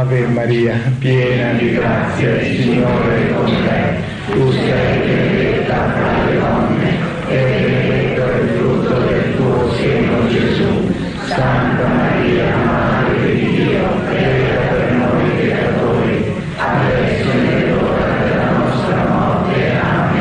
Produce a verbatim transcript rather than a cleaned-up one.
Ave Maria, piena di grazia, il Signore è con te. Tu sei benedetta fra le donne e